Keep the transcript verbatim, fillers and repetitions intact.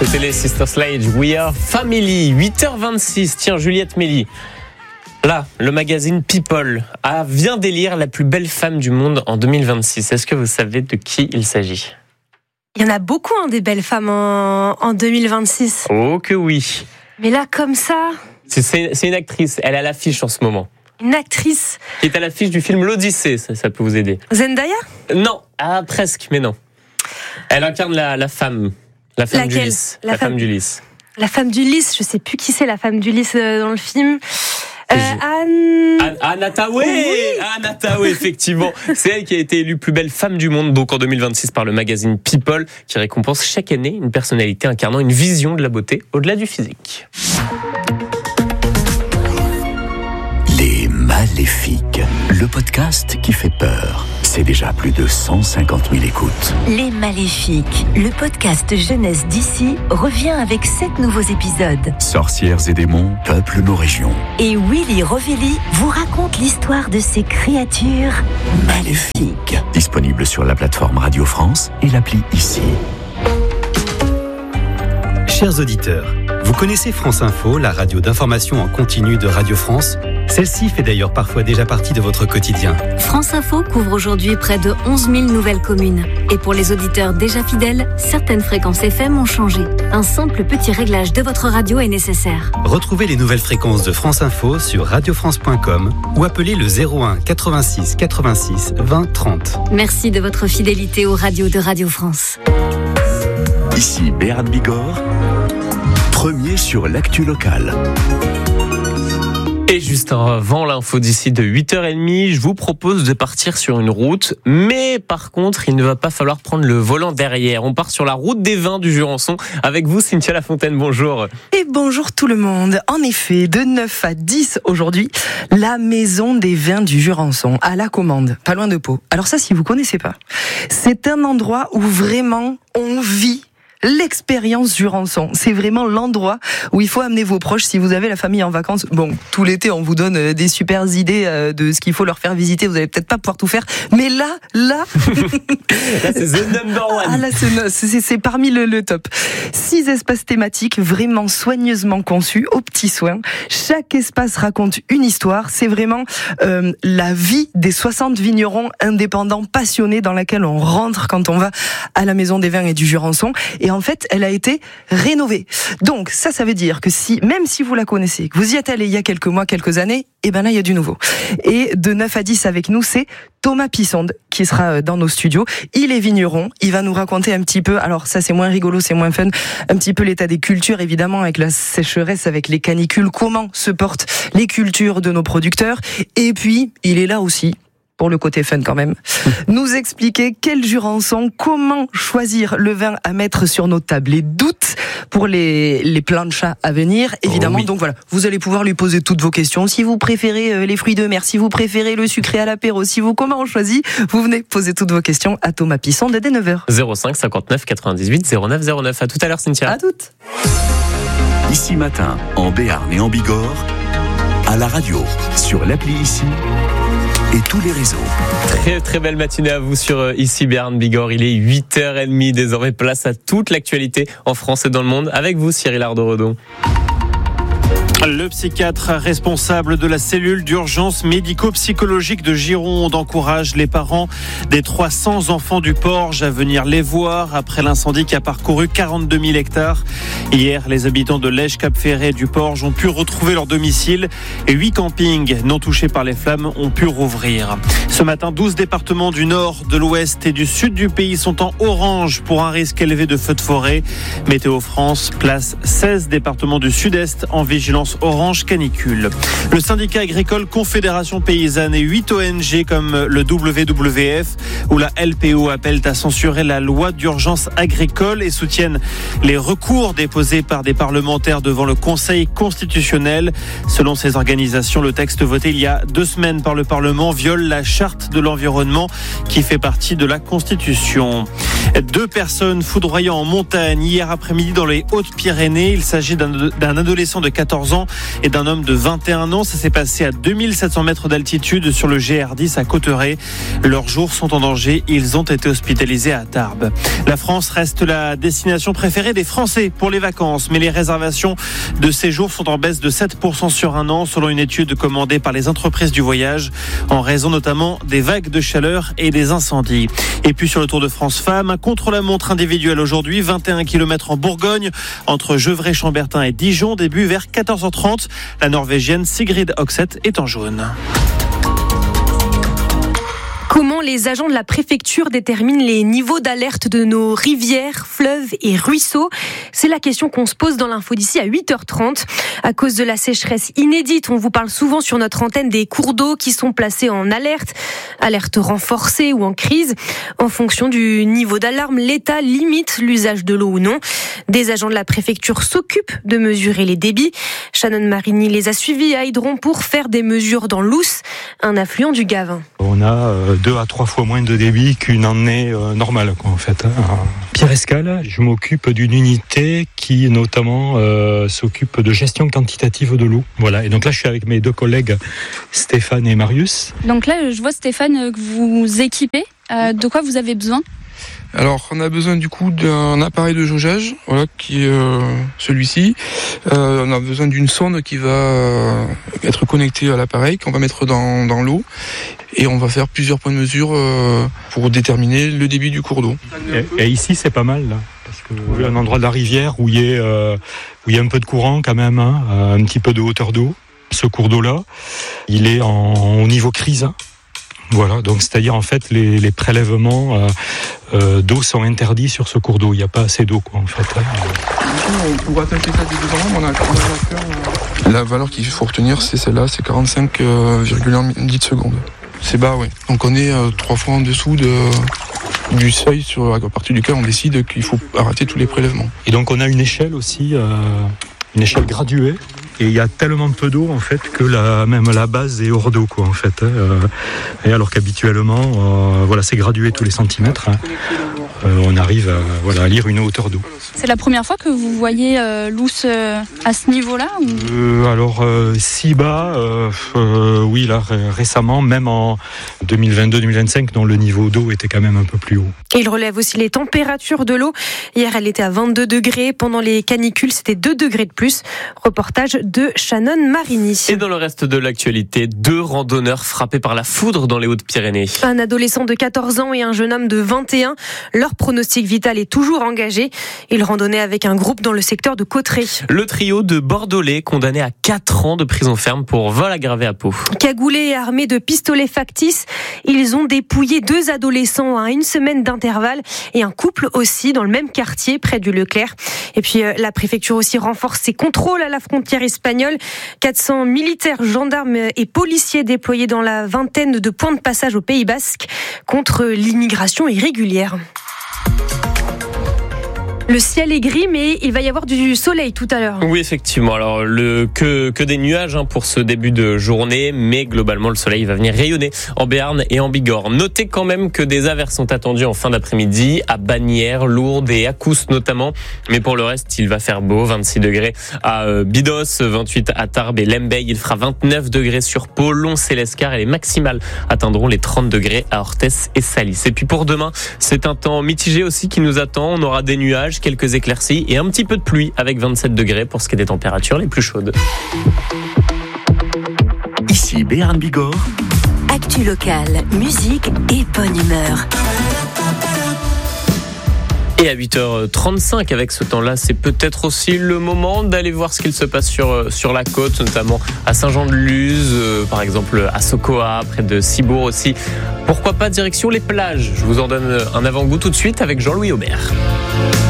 C'était les Sister Sledge, We Are Family. huit heures vingt-six, tiens Juliette Méli. Là, le magazine People a, vient d'élire la plus belle femme du monde en deux mille vingt-six. Est-ce que vous savez de qui il s'agit ? Il y en a beaucoup, hein, des belles femmes en, en deux mille vingt-six. Oh que oui. Mais là, comme ça... C'est, c'est, c'est une actrice, elle est à l'affiche en ce moment. Une actrice Qui est à l'affiche du film L'Odyssée, ça, ça peut vous aider. Zendaya ? Non, ah, presque, mais non. Elle incarne la, la femme. La femme Laquelle ? d'Ulysse. La La femme- femme d'Ulysse. La femme d'Ulysse, je sais plus qui c'est la femme d'Ulysse euh, dans le film. Euh, Je- Anne... Anna Tawai, Oui. Anna Tawai, effectivement. C'est elle qui a été élue plus belle femme du monde, donc en deux mille vingt-six par le magazine People, qui récompense chaque année une personnalité incarnant une vision de la beauté au-delà du physique. Les Maléfiques, le podcast qui fait peur. C'est déjà plus de cent cinquante mille écoutes. Les Maléfiques, le podcast jeunesse d'ici, revient avec sept nouveaux épisodes. Sorcières et démons peuplent nos régions. Et Willy Rovelli vous raconte l'histoire de ces créatures maléfiques. Disponible sur la plateforme Radio France et l'appli Ici. Chers auditeurs, vous connaissez France Info, la radio d'information en continu de Radio France ? Celle-ci fait d'ailleurs parfois déjà partie de votre quotidien. France Info couvre aujourd'hui près de onze mille nouvelles communes. Et pour les auditeurs déjà fidèles, certaines fréquences F M ont changé. Un simple petit réglage de votre radio est nécessaire. Retrouvez les nouvelles fréquences de France Info sur radio france point com ou appelez le zéro un quatre-vingt-six quatre-vingt-six vingt trente. Merci de votre fidélité aux radios de Radio France. Ici Béarn Bigorre, premier sur l'actu locale. Et juste avant l'info d'ici de huit heures trente, je vous propose de partir sur une route, mais par contre, il ne va pas falloir prendre le volant derrière. On part sur la route des vins du Jurançon avec vous, Cynthia Lafontaine, bonjour. Et bonjour tout le monde. En effet, de neuf à dix aujourd'hui, la maison des vins du Jurançon, à la commande, pas loin de Pau. Alors ça, si vous connaissez pas, c'est un endroit où vraiment on vit l'expérience Jurançon. C'est vraiment l'endroit où il faut amener vos proches si vous avez la famille en vacances. Bon, tout l'été, on vous donne des super idées de ce qu'il faut leur faire visiter. Vous allez peut-être pas pouvoir tout faire. Mais là, là... Là, c'est the number one. Ah là, c'est, c'est, c'est parmi le, le top. Six espaces thématiques vraiment soigneusement conçus, aux petits soins. Chaque espace raconte une histoire. C'est vraiment euh, la vie des soixante vignerons indépendants passionnés dans laquelle on rentre quand on va à la Maison des Vins et du Jurançon. Et en fait, elle a été rénovée. Donc ça, ça veut dire que si, même si vous la connaissez, que vous y êtes allé il y a quelques mois, quelques années, et ben là, il y a du nouveau. Et de neuf à dix avec nous, c'est Thomas Pissonde qui sera dans nos studios. Il est vigneron. Il va nous raconter un petit peu, alors ça c'est moins rigolo, c'est moins fun, un petit peu l'état des cultures, évidemment, avec la sécheresse, avec les canicules, comment se portent les cultures de nos producteurs. Et puis, il est là aussi, pour le côté fun quand même, nous expliquer quel Jurançon, comment choisir le vin à mettre sur nos tables, les doutes pour les, les planchas à venir, évidemment. Oh oui. Donc voilà, vous allez pouvoir lui poser toutes vos questions. Si vous préférez les fruits de mer, si vous préférez le sucré à l'apéro, si vous, comment on choisit, vous venez poser toutes vos questions à Thomas Pissonde dès neuf heures. zéro cinq cinquante-neuf quatre-vingt-dix-huit zéro neuf zéro neuf. À tout à l'heure, Cynthia. À toutes. Ici matin, en Béarn et en Bigorre, à la radio, sur l'appli Ici et tous les réseaux. Très très belle matinée à vous sur Ici Béarn Bigorre. Il est huit heures trente, désormais place à toute l'actualité en France et dans le monde. Avec vous, Cyril Ardo-Redon. Le psychiatre responsable de la cellule d'urgence médico-psychologique de Gironde encourage les parents des trois cents enfants du Porge à venir les voir après l'incendie qui a parcouru quarante-deux mille hectares. Hier, les habitants de Lège-Cap-Ferret et du Porge ont pu retrouver leur domicile et huit campings non touchés par les flammes ont pu rouvrir. Ce matin, douze départements du nord, de l'ouest et du sud du pays sont en orange pour un risque élevé de feux de forêt. Météo France place seize départements du sud-est en vigilance orange canicule. Le syndicat agricole Confédération Paysanne et huit O N G comme le W W F ou la L P O appellent à censurer la loi d'urgence agricole et soutiennent les recours déposés par des parlementaires devant le Conseil constitutionnel. Selon ces organisations, le texte voté il y a deux semaines par le Parlement viole la charte de l'environnement qui fait partie de la Constitution. Deux personnes foudroyant en montagne hier après-midi dans les Hautes-Pyrénées. Il s'agit d'un, d'un adolescent de quatorze ans ans et d'un homme de vingt et un ans. Ça s'est passé à deux mille sept cents mètres d'altitude sur le G R dix à Cauterets. Leurs jours sont en danger. Ils ont été hospitalisés à Tarbes. La France reste la destination préférée des Français pour les vacances, mais les réservations de séjour sont en baisse de sept pour cent sur un an, selon une étude commandée par les entreprises du voyage, en raison notamment des vagues de chaleur et des incendies. Et puis sur le Tour de France Femmes, un contre-la-montre individuel aujourd'hui, vingt et un kilomètres en Bourgogne, entre Gevrey-Chambertin et Dijon, début vers quatorze heures trente. La Norvégienne Sigrid Oxeth est en jaune. Comment les agents de la préfecture déterminent les niveaux d'alerte de nos rivières, fleuves et ruisseaux ? C'est la question qu'on se pose dans l'info d'ici à huit heures trente. À cause de la sécheresse inédite, on vous parle souvent sur notre antenne des cours d'eau qui sont placés en alerte, alerte renforcée ou en crise. En fonction du niveau d'alarme, l'État limite l'usage de l'eau ou non. Des agents de la préfecture s'occupent de mesurer les débits. Shannon Marini les a suivis à Hydron pour faire des mesures dans l'Ousse, un affluent du Gavin. On a euh, deux à trois fois moins de débit qu'une année euh, normale, quoi, en fait. Hein. Pierre Escale, je m'occupe d'une unité qui notamment euh, s'occupe de gestion quantitative de l'eau. Voilà. Et donc là, je suis avec mes deux collègues Stéphane et Marius. Donc là, je vois Stéphane que vous équipez. Euh, de quoi vous avez besoin ? Alors, on a besoin du coup d'un appareil de jaugeage, voilà, qui est euh, celui-ci. Euh, on a besoin d'une sonde qui va euh, être connectée à l'appareil, qu'on va mettre dans, dans l'eau. Et on va faire plusieurs points de mesure euh, pour déterminer le débit du cours d'eau. Et, et ici, c'est pas mal, là, parce que vous avez un endroit de la rivière où il y a, euh, où il y a un peu de courant quand même, hein, un petit peu de hauteur d'eau. Ce cours d'eau-là, il est en, au niveau crise. Hein. Voilà, donc c'est-à-dire en fait les, les prélèvements euh, euh, d'eau sont interdits sur ce cours d'eau. Il n'y a pas assez d'eau, quoi, en fait. Pour atteindre l'état des deux ans, on a, on a la, la valeur qu'il faut retenir, c'est celle-là, c'est quarante-cinq virgule un litres secondes. C'est bas, oui. Donc on est euh, trois fois en dessous de, du seuil sur, à partir duquel on décide qu'il faut arrêter tous les prélèvements. Et donc on a une échelle aussi, euh, une échelle graduée. Et il y a tellement peu d'eau en fait que la, même la base est hors d'eau, quoi, en fait. Euh, et alors qu'habituellement, euh, voilà, c'est gradué tous les centimètres. Hein. Euh, on arrive à, voilà, à lire une hauteur d'eau. C'est la première fois que vous voyez euh, l'Ousse euh, à ce niveau-là ou... euh, Alors euh, si bas, euh, euh, oui, là ré- récemment, même en deux mille vingt-deux deux mille vingt-cinq, dont le niveau d'eau était quand même un peu plus haut. Et il relève aussi les températures de l'eau. Hier, elle était à vingt-deux degrés. Pendant les canicules, c'était deux degrés de plus. Reportage de Shannon Marini. Et dans le reste de l'actualité, deux randonneurs frappés par la foudre dans les Hautes-Pyrénées. Un adolescent de quatorze ans et un jeune homme de vingt et un. Leur pronostic vital est toujours engagé. Ils randonnaient avec un groupe dans le secteur de Cauterets. Le trio de Bordelais condamné à quatre ans de prison ferme pour vol aggravé à Pau. Cagoulés et armés de pistolets factices, ils ont dépouillé deux adolescents à une semaine d'intervalle et un couple aussi dans le même quartier près du Leclerc. Et puis euh, la préfecture aussi renforce ses contrôles à la frontière espagnole. quatre cents militaires, gendarmes et policiers déployés dans la vingtaine de points de passage au Pays Basque contre l'immigration irrégulière. Le ciel est gris, mais il va y avoir du soleil tout à l'heure. Oui, effectivement. Alors, le, que, que des nuages hein, pour ce début de journée, mais globalement, le soleil va venir rayonner en Béarn et en Bigorre. Notez quand même que des averses sont attendues en fin d'après-midi à Bagnères, Lourdes et à Cousse notamment. Mais pour le reste, il va faire beau. vingt-six degrés à euh, Bidos, vingt-huit à Tarbes et Lembeil. Il fera vingt-neuf degrés sur Pau, Lons et l'Escar. Et les maximales atteindront les trente degrés à Orthès et Salis. Et puis pour demain, c'est un temps mitigé aussi qui nous attend. On aura des nuages, quelques éclaircies et un petit peu de pluie avec vingt-sept degrés pour ce qui est des températures les plus chaudes. Ici Béarn Bigorre. Actu locale, musique et bonne humeur. Et à huit heures trente-cinq, avec ce temps-là, c'est peut-être aussi le moment d'aller voir ce qu'il se passe sur, sur la côte, notamment à Saint-Jean-de-Luz, euh, par exemple à Sokoa, près de Cibourg aussi. Pourquoi pas direction les plages ? Je vous en donne un avant-goût tout de suite avec Jean-Louis Aubert.